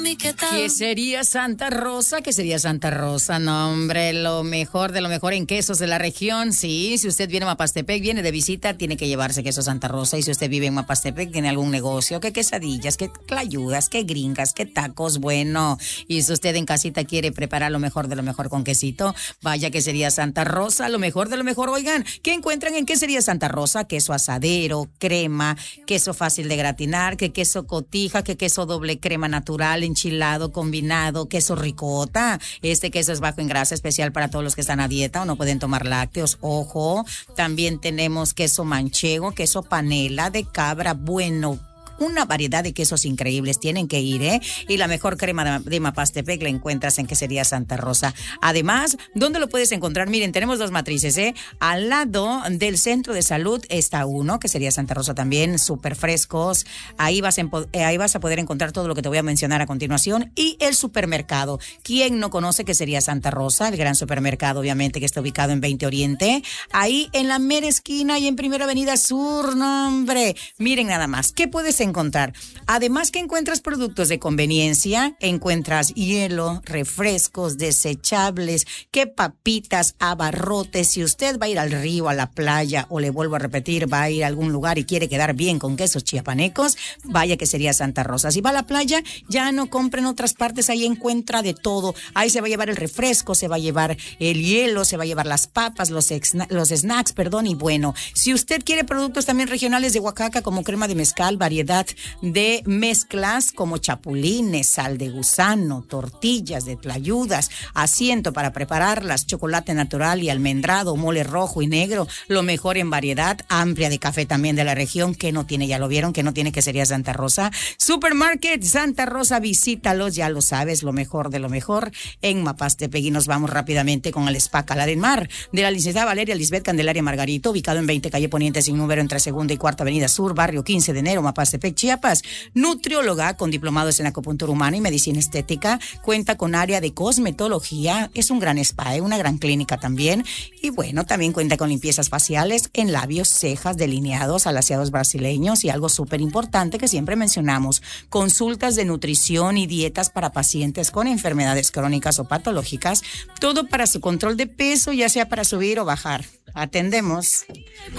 ¿Qué sería Santa Rosa? ¿Qué sería Santa Rosa? No, hombre, lo mejor de lo mejor en quesos de la región. Sí, si usted viene a Mapastepec, viene de visita, tiene que llevarse queso Santa Rosa. Y si usted vive en Mapastepec, tiene algún negocio, que quesadillas, que clayudas, que gringas, que tacos, bueno. Y si usted en casita quiere preparar lo mejor de lo mejor con quesito, vaya que sería Santa Rosa, lo mejor de lo mejor. Oigan, ¿qué encuentran en qué sería Santa Rosa? Queso asadero, crema, queso fácil de gratinar, que queso cotija, que queso doble crema natural, enchilado, combinado, queso ricota. Este queso es bajo en grasa, especial para todos los que están a dieta o no pueden tomar lácteos. Ojo, también tenemos queso manchego, queso panela de cabra, bueno, una variedad de quesos increíbles. Tienen que ir, ¿eh? Y la mejor crema de Mapastepec la encuentras en Quesería Santa Rosa. Además, ¿dónde lo puedes encontrar? Miren, tenemos dos matrices, ¿eh? Al lado del centro de salud está uno, que sería Santa Rosa también, súper frescos. Ahí vas a poder encontrar todo lo que te voy a mencionar a continuación. Y el supermercado. ¿Quién no conoce que sería Santa Rosa? El gran supermercado, obviamente, que está ubicado en 20 Oriente. Ahí en la mera esquina y en Primera Avenida Sur, no, hombre. Miren nada más, ¿qué puedes encontrar? Además que encuentras productos de conveniencia, encuentras hielo, refrescos, desechables, que papitas, abarrotes. Si usted va a ir al río, a la playa, o le vuelvo a repetir, va a ir a algún lugar y quiere quedar bien con quesos chiapanecos, vaya que sería Santa Rosa. Si va a la playa, ya no compre en otras partes, ahí encuentra de todo. Ahí se va a llevar el refresco, se va a llevar el hielo, se va a llevar las papas, los snacks, y bueno, si usted quiere productos también regionales de Oaxaca, como crema de mezcal, variedad de mezclas como chapulines, sal de gusano, tortillas de tlayudas, asiento para prepararlas, chocolate natural y almendrado, mole rojo y negro, lo mejor en variedad amplia de café también de la región, que no tiene, ya lo vieron, que no tiene, que sería Santa Rosa. Supermarket Santa Rosa, visítalos, ya lo sabes, lo mejor de lo mejor en Mapastepec. Y nos vamos rápidamente con el Spa Cala del Mar de la licenciada Valeria Lisbeth Candelaria Margarito, ubicado en 20 calle Poniente sin número entre Segunda y Cuarta Avenida Sur, barrio 15 de enero, Mapastepec, Chiapas. Nutrióloga con diplomados en acupuntura humana y medicina estética, cuenta con área de cosmetología, es un gran spa, una gran clínica también. Y bueno, también cuenta con limpiezas faciales en labios, cejas, delineados, alaciados brasileños y algo súper importante que siempre mencionamos, consultas de nutrición y dietas para pacientes con enfermedades crónicas o patológicas, todo para su control de peso, ya sea para subir o bajar. Atendemos.